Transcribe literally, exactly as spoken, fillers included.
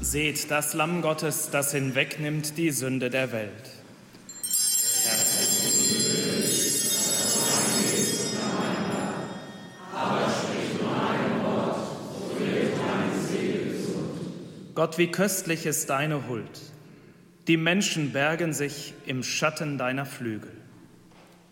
Seht das Lamm Gottes, das hinwegnimmt die Sünde der Welt. Herr. Gott, wie köstlich ist deine Huld. Die Menschen bergen sich im Schatten deiner Flügel.